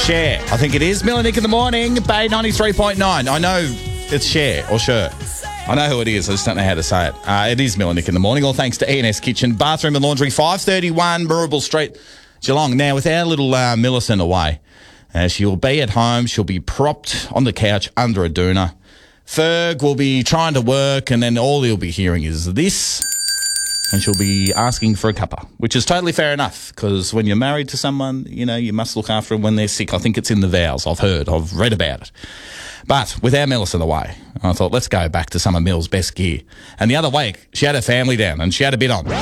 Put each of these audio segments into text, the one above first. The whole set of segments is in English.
Cher. I think it is. Mill and Nick in the morning. Bay 93.9. I know it's Cher or Sher. I know who it is. I just don't know how to say it. It is Mill and Nick in the morning. All thanks to E&S Kitchen, Bathroom and Laundry, 531 Burrable Street, Geelong. Now, with our little Millicent away, she'll be at home. She'll be propped on the couch under a doona. Ferg will be trying to work, and then all you'll be hearing is this. And she'll be asking for a cuppa, which is totally fair enough, because when you're married to someone, you know, you must look after them when they're sick. I think it's in the vows. I've read about it. But with our Millicent away, I thought, let's go back to some of Mill's best gear. And the other week, she had her family down and she had a bit on.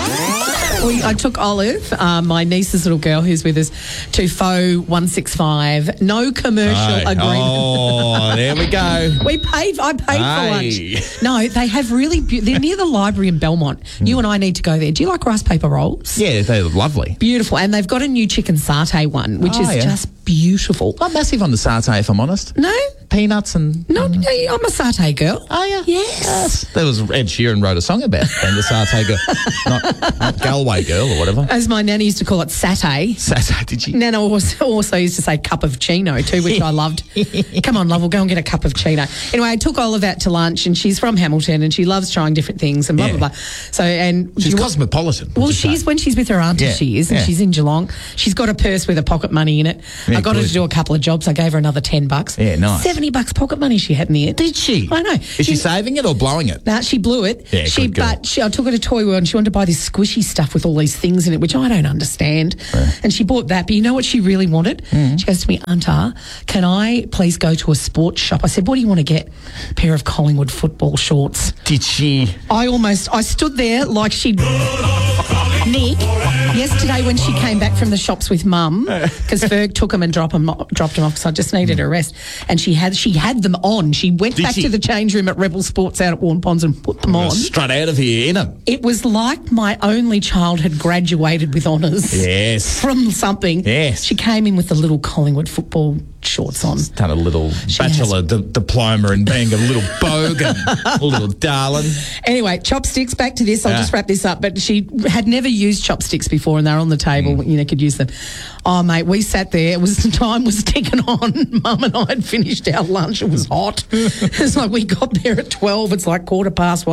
I took Olive, my niece's little girl who's with us, to Faux 165. No commercial agreement. Oh, there we go. I paid for lunch. No, they have really they're near the library in Belmont. You and I need to go there. Do you like rice paper rolls? Yeah, they're lovely. Beautiful. And they've got a new chicken satay one, which is just beautiful. I'm massive on the satay, if I'm honest. No? Peanuts and... No, I'm a satay girl. Oh, yeah? Yes. There was Ed Sheeran wrote a song about being the satay girl. Not Galway girl or whatever. As my nanny used to call it, satay. Satay, did she? Nana also used to say cup of chino too, which I loved. Come on, love, we'll go and get a cup of chino. Anyway, I took Olive out to lunch, and she's from Hamilton, and she loves trying different things and blah, blah, blah. So, and she's cosmopolitan. Well, when she's with her auntie, she is, and she's in Geelong. She's got a purse with a pocket money in it. Yeah, I got her to do a couple of jobs. I gave her another $10. Yeah, nice. $70 pocket money she had in the end. Did she? I know. Is she saving it or blowing it? No, she blew it. Yeah, I took her to Toy World, and she wanted to buy this squishy stuff with all these things in it, which I don't understand. Yeah. And she bought that, but you know what she really wanted? Mm-hmm. She goes to me, Auntie, can I please go to a sports shop? I said, what do you want to get? A pair of Collingwood football shorts. Did she? I stood there like she'd... Nick, yesterday when she came back from the shops with Mum, because Ferg took them and dropped them off because I just needed a rest, and she had them on. She went back to the change room at Rebel Sports out at Warren Ponds and put them on. Straight out of here in them. It was like my only child had graduated with honours. Yes. From something. Yes. She came in with the little Collingwood football shorts on. She's done a little bachelor diploma in being a little bogan, a little darling. Anyway, chopsticks, back to this. I'll just wrap this up. But she had never used chopsticks before, and they're on the table. You know, could use them. Oh, mate, we sat there. Time was ticking on. Mum and I had finished our lunch. It was hot. It's like we got there at 12. It's like 1:15,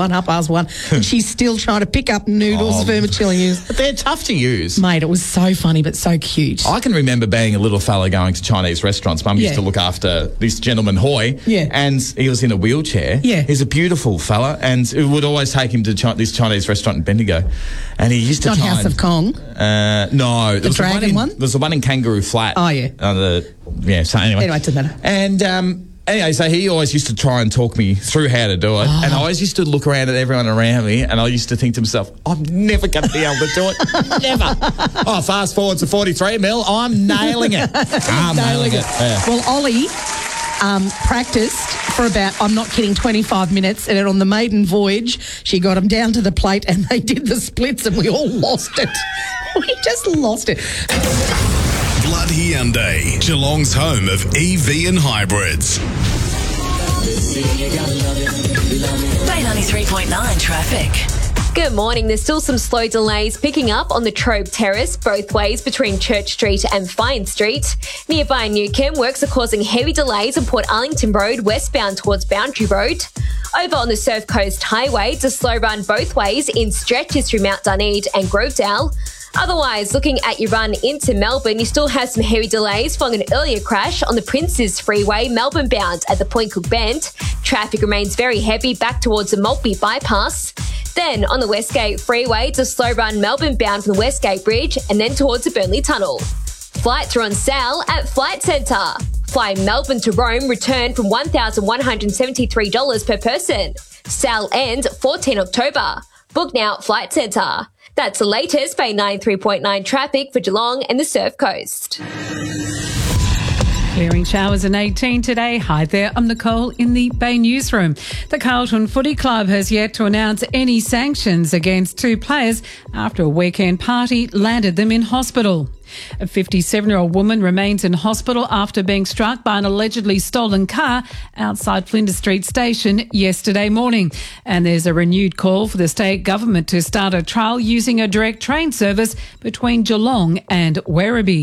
1:30. And she's still trying to pick up noodles, vermicelli. But they're tough to use. Mate, it was so funny but so cute. I can remember being a little fella going to Chinese restaurants. Mum used to look after this gentleman, Hoy, and he was in a wheelchair. Yeah. He's a beautiful fella, and it would always take him to this Chinese restaurant in Bendigo. And he used to Not House of Kong? No. The Dragon one? There was the one in Kangaroo Flat. Oh, yeah. So anyway. Anyway, it doesn't matter. And... Anyway, so he always used to try and talk me through how to do it. And I always used to look around at everyone around me, and I used to think to myself, I'm never going to be able to do it. Never. Oh, fast forward to 43 mil, I'm nailing it. I'm nailing it. Yeah. Well, Ollie practiced for about, I'm not kidding, 25 minutes, and on the maiden voyage, she got him down to the plate, and they did the splits, and we all lost it. We just lost it. Blood Hyundai, Geelong's home of EV and hybrids. Bay 93.9 traffic. Good morning. There's still some slow delays picking up on the Trobe Terrace both ways between Church Street and Fine Street. Nearby Newcombe, works are causing heavy delays on Port Arlington Road westbound towards Boundary Road. Over on the Surf Coast Highway, it's a slow run both ways in stretches through Mount Dunedin and Grovedale. Otherwise, looking at your run into Melbourne, you still have some heavy delays following an earlier crash on the Princes Freeway, Melbourne bound at the Point Cook Bend. Traffic remains very heavy back towards the Maltby bypass. Then on the Westgate Freeway, it's a slow run Melbourne bound from the Westgate Bridge and then towards the Burnley Tunnel. Flights are on sale at Flight Centre. Flying Melbourne to Rome returned from $1,173 per person. Sale ends 14 October. Book now at Flight Centre. That's the latest Bay 93.9 traffic for Geelong and the Surf Coast. Clearing showers in 18 today. Hi there, I'm Nicole in the Bay Newsroom. The Carlton Footy Club has yet to announce any sanctions against two players after a weekend party landed them in hospital. A 57-year-old woman remains in hospital after being struck by an allegedly stolen car outside Flinders Street Station yesterday morning. And there's a renewed call for the state government to start a trial using a direct train service between Geelong and Werribee.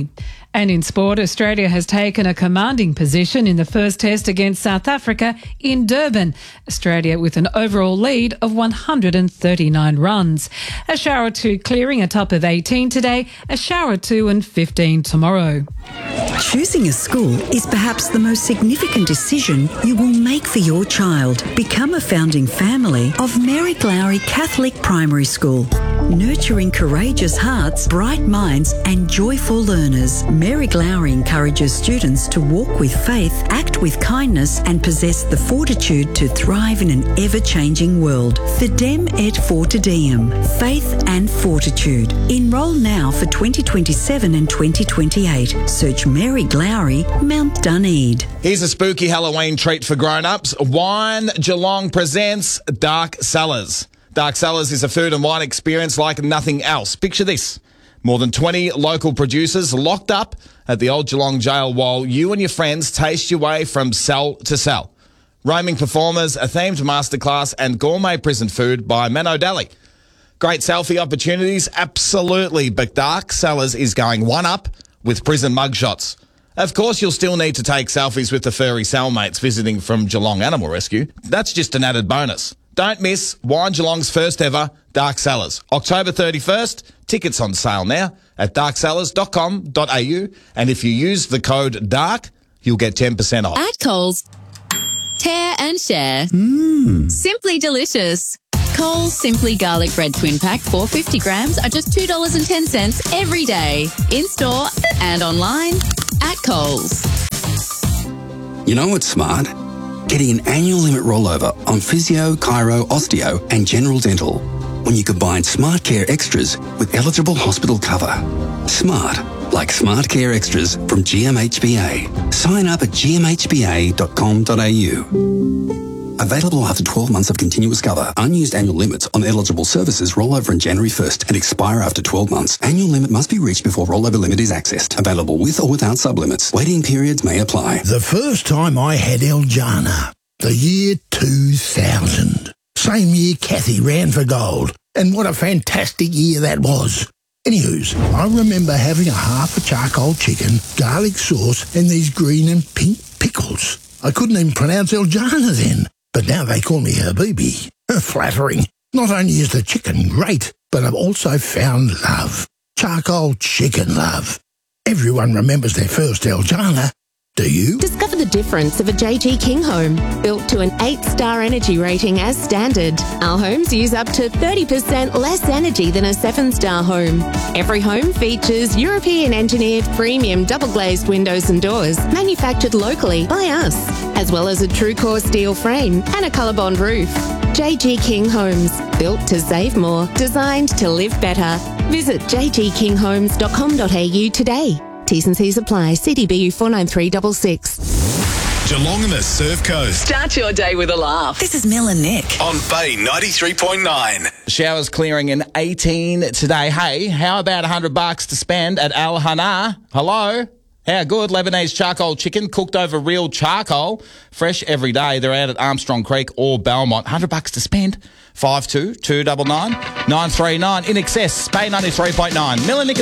And in sport, Australia has taken a commanding position in the first test against South Africa in Durban. Australia with an overall lead of 139 runs. A shower or two clearing, a top of 18 today, a shower or two and 15 tomorrow. Choosing a school is perhaps the most significant decision you will make for your child. Become a founding family of Mary Glowry Catholic Primary School. Nurturing courageous hearts, bright minds and joyful learners, Mary Glowry encourages students to walk with faith, act with kindness and possess the fortitude to thrive in an ever-changing world. Fidem et Fortidem, faith and fortitude. Enrol now for 2027 and 2028. Search Mary Glowry, Mount Dunedin. Here's a spooky Halloween treat for grown-ups. Wine Geelong presents Dark Cellars. Dark Cellars is a food and wine experience like nothing else. Picture this. More than 20 local producers locked up at the old Geelong jail while you and your friends taste your way from cell to cell. Roaming performers, a themed masterclass and gourmet prison food by Menno Deli. Great selfie opportunities? Absolutely. But Dark Cellars is going one up with prison mugshots. Of course, you'll still need to take selfies with the furry cellmates visiting from Geelong Animal Rescue. That's just an added bonus. Don't miss Wine Geelong's first ever Dark Cellars. October 31st, tickets on sale now at darkcellars.com.au. And if you use the code DARK, you'll get 10% off. At Coles, tear and share. Simply delicious. Coles Simply Garlic Bread Twin Pack 450 grams are just $2.10 every day. In store and online at Coles. You know what's smart? Getting an annual limit rollover on physio, chiro, osteo and general dental when you combine Smart Care Extras with eligible hospital cover. Smart, like Smart Care Extras from GMHBA. Sign up at gmhba.com.au. Available after 12 months of continuous cover. Unused annual limits on eligible services roll over on January 1st and expire after 12 months. Annual limit must be reached before rollover limit is accessed. Available with or without sublimits. Waiting periods may apply. The first time I had Eljana, the year 2000. Same year Kathy ran for gold. And what a fantastic year that was. Anywho's, I remember having a half a charcoal chicken, garlic sauce and these green and pink pickles. I couldn't even pronounce Eljana then. But now they call me Habibi. Flattering. Not only is the chicken great, but I've also found love. Charcoal chicken love. Everyone remembers their first Eljana. Do you? Discover the difference of a JG King home. Built to an 8-star energy rating as standard. Our homes use up to 30% less energy than a 7-star home. Every home features European engineered premium double glazed windows and doors, manufactured locally by us, as well as a true core steel frame and a ColourBond roof. JG King Homes. Built to save more. Designed to live better. Visit jgkinghomes.com.au today. T's and C's apply. CDBU 49366. Geelong and the Surf Coast. Start your day with a laugh. This is Mel and Nick. On Bay 93.9. Showers clearing in 18 today. Hey, how about $100 to spend at Al Hana? Hello? How good? Lebanese charcoal chicken cooked over real charcoal. Fresh every day. They're out at Armstrong Creek or Belmont. $100 to spend. 52 299 939 in excess. Bay 93.9. Mel and Nick